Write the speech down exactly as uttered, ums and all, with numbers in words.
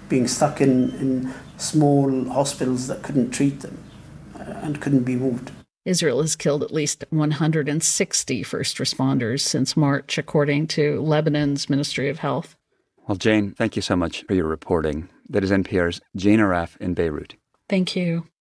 being stuck in, in small hospitals that couldn't treat them uh, and couldn't be moved. Israel has killed at least one hundred sixty first responders since March, according to Lebanon's Ministry of Health. Well, Jane, thank you so much for your reporting. That is N P R's Jane Arraf in Beirut. Thank you.